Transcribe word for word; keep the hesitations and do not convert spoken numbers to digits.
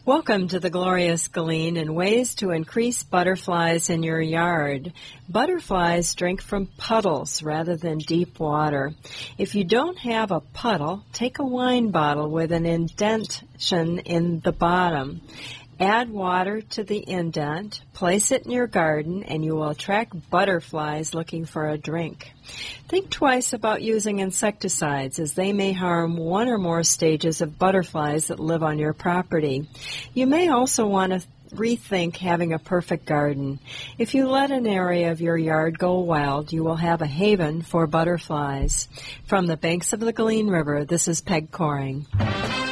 Welcome to the Glorious Galeen and ways to increase butterflies in your yard. Butterflies drink from puddles rather than deep water. If you don't have a puddle, take a wine bottle with an indentation in the bottom. Add water to the indent, place it in your garden, and you will attract butterflies looking for a drink. Think twice about using insecticides, as they may harm one or more stages of butterflies that live on your property. You may also want to rethink having a perfect garden. If you let an area of your yard go wild, you will have a haven for butterflies. From the banks of the Galeen River, this is Peg Coring.